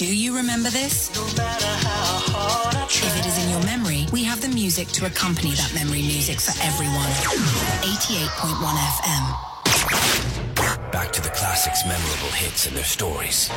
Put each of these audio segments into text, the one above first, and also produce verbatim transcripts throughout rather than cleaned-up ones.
you remember this? If it is in your memory, we have the music to accompany that memory music for everyone. eighty-eight point one F M. Back to the classics' memorable hits and their stories.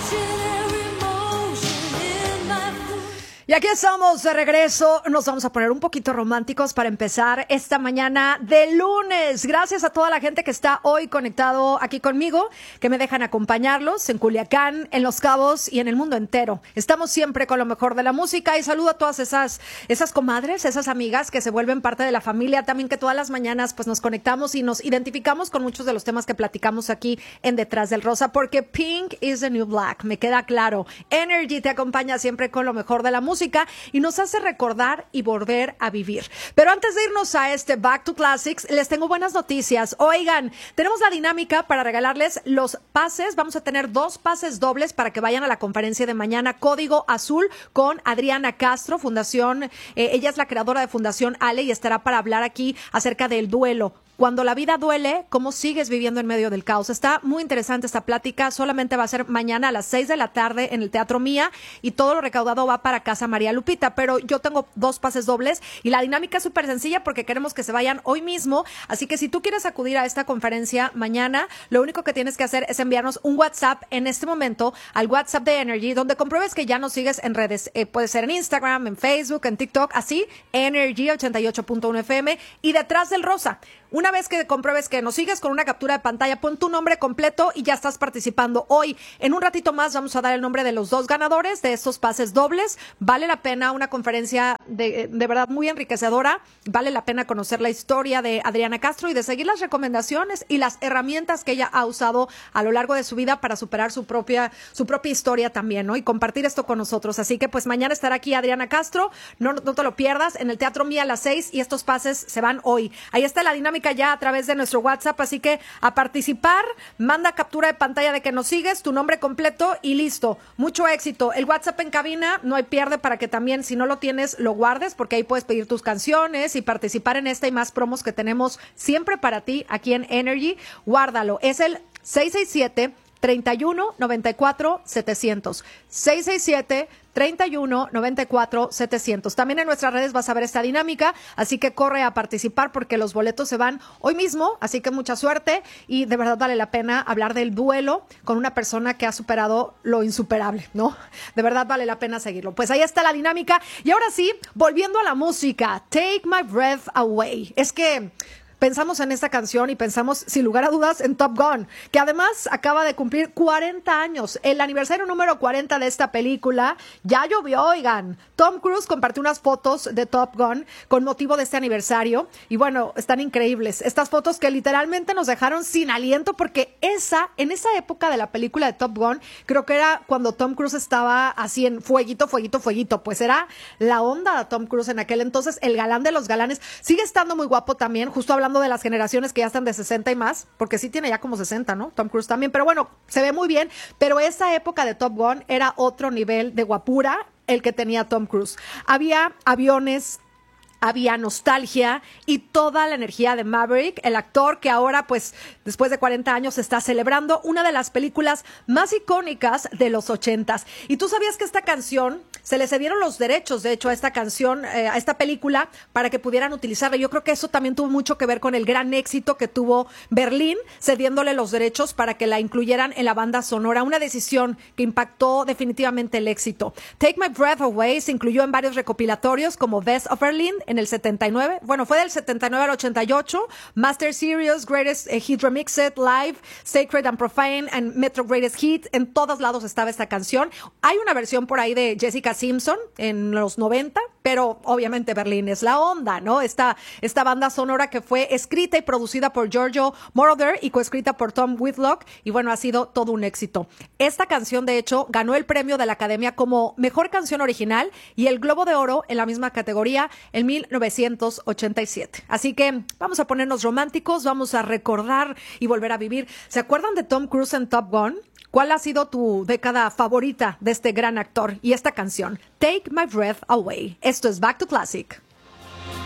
Y aquí estamos de regreso, nos vamos a poner un poquito románticos para empezar esta mañana de lunes. Gracias a toda la gente que está hoy conectado aquí conmigo, que me dejan acompañarlos en Culiacán, en Los Cabos y en el mundo entero. Estamos siempre con lo mejor de la música y saludo a todas esas, esas comadres, esas amigas que se vuelven parte de la familia. También que todas las mañanas pues nos conectamos y nos identificamos con muchos de los temas que platicamos aquí en Detrás del Rosa, porque Pink is the New Black, me queda claro. Energy te acompaña siempre con lo mejor de la música y nos hace recordar y volver a vivir. Pero antes de irnos a este Back to Classics, les tengo buenas noticias. Oigan, tenemos la dinámica para regalarles los pases. Vamos a tener dos pases dobles para que vayan a la conferencia de mañana, Código Azul, con Adriana Castro, Fundación, eh, ella es la creadora de Fundación Ale y estará para hablar aquí acerca del duelo. Cuando la vida duele, ¿cómo sigues viviendo en medio del caos? Está muy interesante esta plática. Solamente va a ser mañana a las seis de la tarde en el Teatro Mía y todo lo recaudado va para Casa María Lupita. Pero yo tengo dos pases dobles y la dinámica es súper sencilla porque queremos que se vayan hoy mismo. Así que si tú quieres acudir a esta conferencia mañana, lo único que tienes que hacer es enviarnos un WhatsApp en este momento al WhatsApp de Energy, donde compruebes que ya nos sigues en redes. Eh, puede ser en Instagram, en Facebook, en TikTok, así, Energy ochenta y ocho punto uno F M y Detrás del Rosa. Una vez que compruebes que nos sigues con una captura de pantalla, pon tu nombre completo y ya estás participando. Hoy, en un ratito más, vamos a dar el nombre de los dos ganadores de estos pases dobles. Vale la pena, una conferencia de, de verdad muy enriquecedora. Vale la pena conocer la historia de Adriana Castro y de seguir las recomendaciones y las herramientas que ella ha usado a lo largo de su vida para superar su propia, su propia historia también, ¿no? Y compartir esto con nosotros. Así que, pues, mañana estará aquí Adriana Castro. No, no te lo pierdas en el Teatro Mía a las seis y estos pases se van hoy. Ahí está la dinámica ya a través de nuestro WhatsApp, así que a participar, manda captura de pantalla de que nos sigues, tu nombre completo y listo. Mucho éxito. El WhatsApp en cabina, no hay pierde para que también, si no lo tienes, lo guardes, porque ahí puedes pedir tus canciones y participar en esta y más promos que tenemos siempre para ti aquí en Energy. Guárdalo. Es el seis seis siete, treinta y uno, noventa y cuatro, setecientos. seis seis siete, treinta y uno, noventa y cuatro, setecientos. También en nuestras redes vas a ver esta dinámica, así que corre a participar porque los boletos se van hoy mismo, así que mucha suerte y de verdad vale la pena hablar del duelo con una persona que ha superado lo insuperable, ¿no? De verdad vale la pena seguirlo. Pues ahí está la dinámica y ahora sí, volviendo a la música, Take My Breath Away. Es que pensamos en esta canción y pensamos, sin lugar a dudas, en Top Gun, que además acaba de cumplir cuarenta años. El aniversario número cuarenta de esta película ya llovió, oigan. Tom Cruise compartió unas fotos de Top Gun con motivo de este aniversario y bueno, están increíbles. Estas fotos que literalmente nos dejaron sin aliento porque esa, en esa época de la película de Top Gun, creo que era cuando Tom Cruise estaba así en fueguito, fueguito, fueguito. Pues era la onda de Tom Cruise en aquel entonces, el galán de los galanes. Sigue estando muy guapo también, justo hablando de las generaciones que ya están de sesenta y más, porque sí tiene ya como sesenta, ¿no? Tom Cruise también, pero bueno, se ve muy bien, pero esa época de Top Gun era otro nivel de guapura el que tenía Tom Cruise. Había aviones, había nostalgia y toda la energía de Maverick, el actor que ahora, pues, después de cuarenta años está celebrando una de las películas más icónicas de los ochentas. Y tú sabías que esta canción, se le cedieron los derechos, de hecho, a esta canción, eh, a esta película, para que pudieran utilizarla. Yo creo que eso también tuvo mucho que ver con el gran éxito que tuvo Berlín, cediéndole los derechos para que la incluyeran en la banda sonora. Una decisión que impactó definitivamente el éxito. Take My Breath Away se incluyó en varios recopilatorios como Best of Berlin, en el setenta y nueve, bueno, fue del setenta y nueve al ochenta y ocho, Master Series, Greatest eh, Hit Remixed, Live, Sacred and Profane, and Metro Greatest Hit, en todos lados estaba esta canción. Hay una versión por ahí de Jessica Simpson en los noventa, pero obviamente Berlín es la onda, ¿no? Esta, esta banda sonora que fue escrita y producida por Giorgio Moroder y coescrita por Tom Whitlock, y bueno, ha sido todo un éxito. Esta canción, de hecho, ganó el premio de la Academia como Mejor Canción Original y el Globo de Oro en la misma categoría en mil novecientos ochenta y siete. Así que vamos a ponernos románticos, vamos a recordar y volver a vivir. ¿Se acuerdan de Tom Cruise en Top Gun? ¿Cuál ha sido tu década favorita de este gran actor y esta canción? Take My Breath Away. Esto es Back to Classic.